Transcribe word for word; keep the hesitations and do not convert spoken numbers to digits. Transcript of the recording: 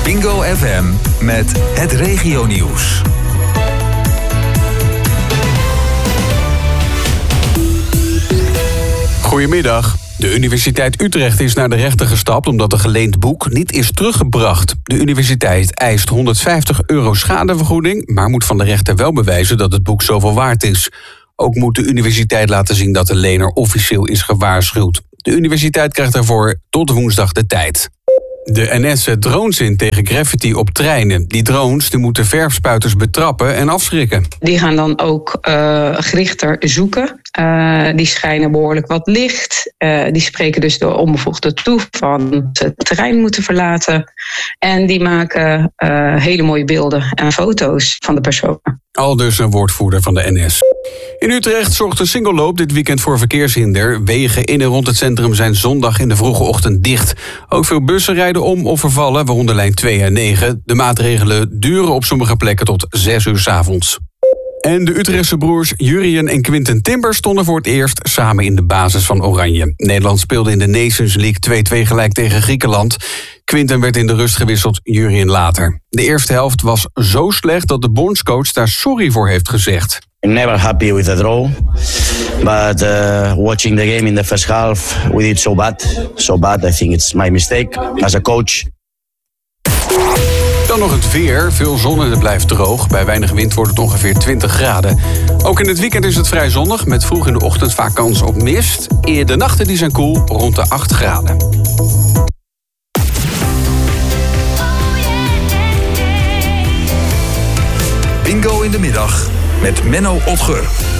Bingo F M met het regionieuws. Goedemiddag. De Universiteit Utrecht is naar de rechter gestapt omdat een geleend boek niet is teruggebracht. De universiteit eist honderdvijftig euro schadevergoeding, maar moet van de rechter wel bewijzen dat het boek zoveel waard is. Ook moet de universiteit laten zien dat de lener officieel is gewaarschuwd. De universiteit krijgt daarvoor tot woensdag de tijd. De N S zet drones in tegen graffiti op treinen. Die drones die moeten verfspuiters betrappen en afschrikken. Die gaan dan ook uh, gerichter zoeken. Uh, die schijnen behoorlijk wat licht. Uh, die spreken dus de onbevoegden toe van het terrein moeten verlaten. En die maken uh, hele mooie beelden en foto's van de personen. Aldus een woordvoerder van de N S. In Utrecht zorgt de singelloop dit weekend voor verkeershinder. Wegen in en rond het centrum zijn zondag in de vroege ochtend dicht. Ook veel bussen rijden om of vervallen, waaronder lijn twee en negen. De maatregelen duren op sommige plekken tot zes uur 's avonds. En de Utrechtse broers Jurien en Quinten Timber stonden voor het eerst samen in de basis van Oranje. Nederland speelde in de Nations League twee-twee gelijk tegen Griekenland. Quinten werd in de rust gewisseld, Jurien later. De eerste helft was zo slecht dat de bondscoach daar sorry voor heeft gezegd. I'm never happy with the draw, but uh, watching the game in the first half, we did so bad. So bad, I think it's my mistake as a coach. Dan nog het weer. Veel zon en het blijft droog. Bij weinig wind wordt het ongeveer twintig graden. Ook in het weekend is het vrij zonnig, met vroeg in de ochtend vaak kans op mist. De nachten die zijn koel, rond de acht graden. Bingo in de middag met Menno Otger.